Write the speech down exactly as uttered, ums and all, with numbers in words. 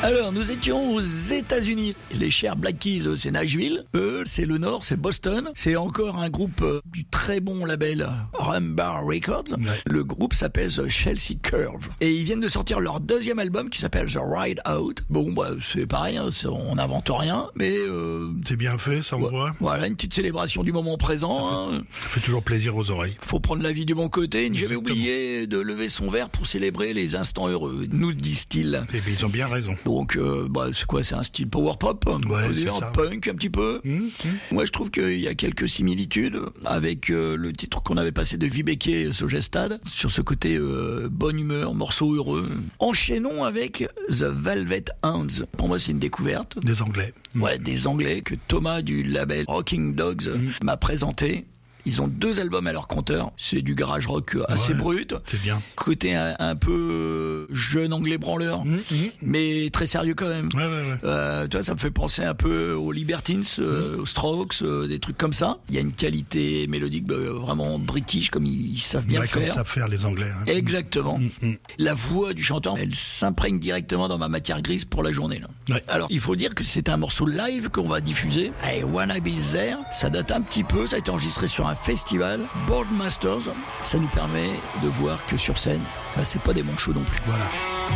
Alors, nous étions aux États-Unis. Les chers Black Keys, c'est Nashville. Eux, c'est le Nord, c'est Boston. C'est encore un groupe euh, du très bon label Rumbar Records. Ouais. Le groupe s'appelle The Chelsea Curve. Et ils viennent de sortir leur deuxième album qui s'appelle The Ride Out. Bon, bah, c'est pareil, hein, c'est- on n'invente rien, mais... Euh, C'est bien fait, ça on ouais, voit. voilà, une petite célébration du moment présent. Hein. Ça fait toujours plaisir aux oreilles. Faut prendre la vie du bon côté. J'avais Exactement. oublié de lever son verre pour célébrer les instants heureux, nous disent-ils. Et bien, ils ont bien raison. Donc, euh, bah, c'est quoi? C'est un style power pop, on Ouais, peut c'est dire, ça. punk un petit peu. Mmh, mmh. Moi, je trouve qu'il y a quelques similitudes avec euh, le titre qu'on avait passé de Vibeke Sogestad sur ce côté euh, bonne humeur, morceau heureux. Enchaînons avec The Velvet Hounds. Pour moi, c'est une découverte. Des Anglais. Ouais, des Anglais que Thomas du label Rocking Dogs euh, Mm. m'a présenté. Ils ont deux albums à leur compteur. C'est du garage rock euh, assez Ouais. brut. C'est bien. Côté un, un peu euh, jeune anglais branleur, Mmh, mmh. mais très sérieux quand même. Ouais, ouais, ouais. Euh, tu vois, ça me fait penser un peu aux Libertines, euh, aux Strokes, euh, des trucs comme ça. Il y a une qualité mélodique bah, vraiment british, comme ils, ils savent bien Ouais, comme faire. savent faire les Anglais. Hein. Exactement. Mmh, mmh. La voix du chanteur, elle s'imprègne directement dans ma matière grise pour la journée. Là. Ouais. Alors, il faut dire que c'est un morceau live qu'on va diffuser. I Wanna Be There. Ça date un petit peu, ça a été enregistré sur un festival, Boardmasters. Ça nous permet de voir que sur scène, bah, c'est pas des manchots non plus. Voilà.